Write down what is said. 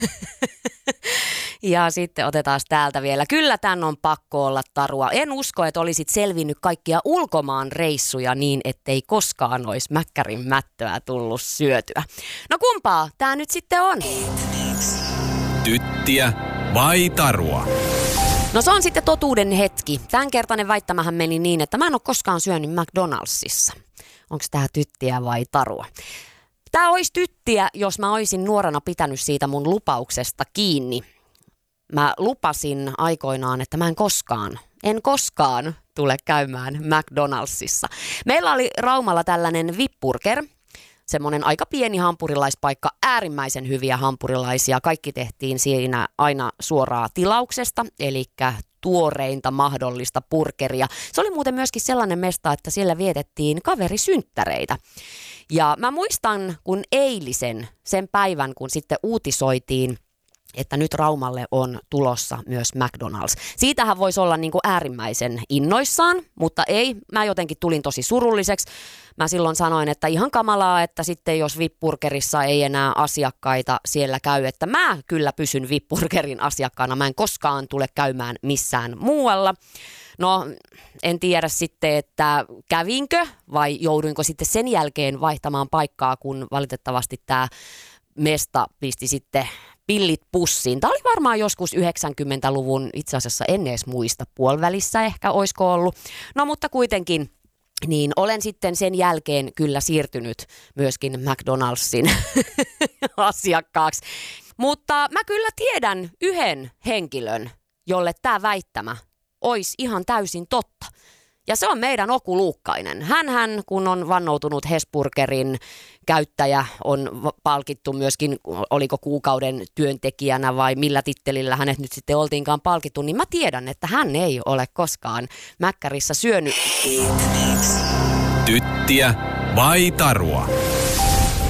Ja sitten otetaan täältä vielä. Kyllä tän on pakko olla tarua. En usko, että olisit selvinnyt kaikkia ulkomaan reissuja niin, ettei koskaan olisi mäkkärin mättöä tullut syötyä. No kumpaa tää nyt sitten on? Tyttiä vai tarua? No se on sitten totuuden hetki. Tämänkertainen väittämähän meni niin, että mä en ole koskaan syönyt McDonaldsissa. Onko tää tyttiä vai tarua? Tää olisi tyttiä, jos mä olisin nuorena pitänyt siitä mun lupauksesta kiinni. Mä lupasin aikoinaan, että mä en koskaan tule käymään McDonaldsissa. Meillä oli Raumalla tällainen Vippburger, semmoinen aika pieni hampurilaispaikka, äärimmäisen hyviä hampurilaisia. Kaikki tehtiin siinä aina suoraa tilauksesta, eli tuoreinta mahdollista burgeria. Se oli muuten myöskin sellainen mesta, että siellä vietettiin kaverisynttäreitä. Ja mä muistan, kun sen päivän, kun sitten uutisoitiin, että nyt Raumalle on tulossa myös McDonald's. Siitähän voisi olla niin kuin äärimmäisen innoissaan, mutta ei. Mä jotenkin tulin tosi surulliseksi. Mä silloin sanoin, että ihan kamalaa, että sitten jos Vippburgerissa ei enää asiakkaita siellä käy, että mä kyllä pysyn Vippburgerin asiakkaana. Mä en koskaan tule käymään missään muualla. No, en tiedä sitten, että kävinkö vai jouduinko sitten sen jälkeen vaihtamaan paikkaa, kun valitettavasti tämä mesta pisti sitten pillit pussiin. Tämä oli varmaan joskus 90-luvun, itse asiassa en edes muista, puolivälissä ehkä olisiko ollut. No mutta kuitenkin, niin olen sitten sen jälkeen kyllä siirtynyt myöskin McDonald'sin asiakkaaksi. Mutta mä kyllä tiedän yhden henkilön, jolle tämä väittämä olisi ihan täysin totta. Ja se on meidän Oku Luukkainen. Hänhän, kun on vannoutunut Hesburgerin käyttäjä, on palkittu myöskin, oliko kuukauden työntekijänä vai millä tittelillä hänet nyt sitten oltiinkaan palkittu, niin mä tiedän, että hän ei ole koskaan mäkkärissä syönyt. Tyttiä vai tarua?